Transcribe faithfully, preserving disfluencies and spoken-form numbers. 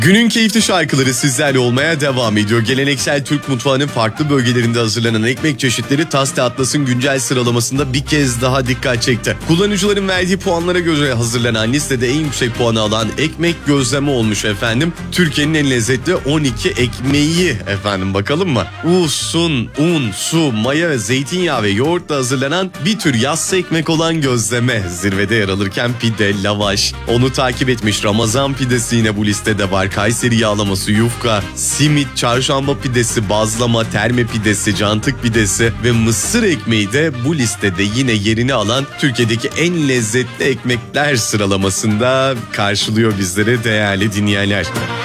Günün keyifli şarkıları sizlerle olmaya devam ediyor. Geleneksel Türk mutfağının farklı bölgelerinde hazırlanan ekmek çeşitleri Taste Atlas'ın güncel sıralamasında bir kez daha dikkat çekti. Kullanıcıların verdiği puanlara göre hazırlanan listede en yüksek puanı alan ekmek gözleme olmuş efendim. Türkiye'nin en lezzetli on iki ekmeği efendim, bakalım mı? Usun, un, su, maya ve zeytinyağı ve yoğurtla hazırlanan bir tür yassı ekmek olan gözleme zirvede yer alırken pide, lavaş, onu takip etmiş Ramazan pidesi yine bu listede var. Kayseri yağlaması, yufka, simit, çarşamba pidesi, bazlama, terme pidesi, cantık pidesi ve mısır ekmeği de bu listede yine yerini alan Türkiye'deki en lezzetli ekmekler sıralamasında karşılıyor bizleri değerli dinleyenler.